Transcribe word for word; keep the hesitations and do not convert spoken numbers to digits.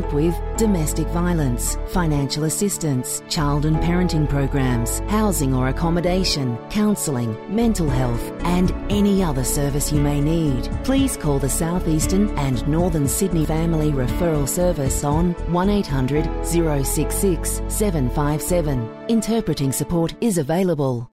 help with domestic violence, financial assistance, child and parenting programs, housing or accommodation, counselling, mental health, and any other service you may need. Please call the South Eastern and Northern Sydney Family Referral Service on one eight hundred, zero six six, seven five seven. Interpreting support is available.